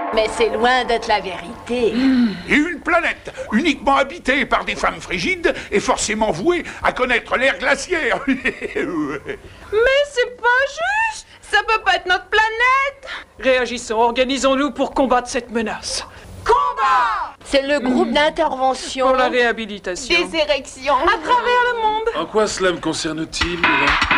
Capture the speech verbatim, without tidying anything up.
Mais c'est loin d'être la vérité. Et une planète uniquement habitée par des femmes frigides est forcément vouée à connaître l'ère glaciaire. Mais c'est pas juste! Ça peut pas être notre planète! Réagissons, organisons-nous pour combattre cette menace. Combat! C'est le groupe d'intervention Pour la réhabilitation Des érections à travers le monde. En quoi cela me concerne-t-il, là ?